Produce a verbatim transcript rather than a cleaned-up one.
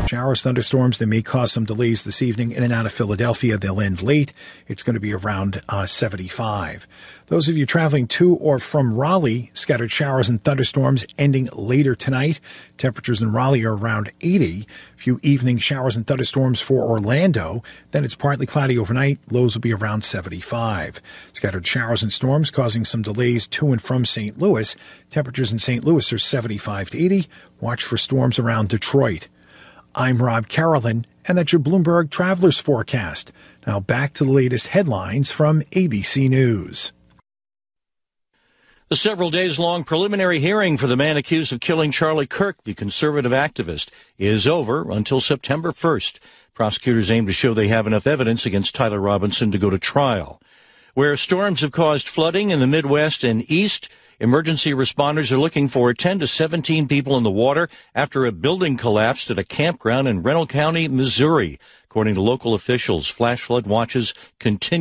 Showers, thunderstorms, they may cause some delays this evening in and out of Philadelphia. They'll end late. It's going to be around uh, seventy-five. Those of you traveling to or from Raleigh, scattered showers and thunderstorms ending later tonight. Temperatures in Raleigh are around eighty. A few evening showers and thunderstorms for Orlando. Then it's partly cloudy overnight. Lows will be around seventy-five. Scattered showers and storms causing some delays to and from Saint Louis. Temperatures in Saint Louis are seventy-five to eighty. Watch for storms around Detroit. I'm Rob Carolyn, and that's your Bloomberg Travelers Forecast. Now back to the latest headlines from A B C News. The several days long preliminary hearing for the man accused of killing Charlie Kirk, the conservative activist, is over until September first. Prosecutors aim to show they have enough evidence against Tyler Robinson to go to trial. Where storms have caused flooding in the Midwest and East, emergency responders are looking for ten to seventeen people in the water after a building collapsed at a campground in Reynolds County, Missouri. According to local officials, flash flood watches continue.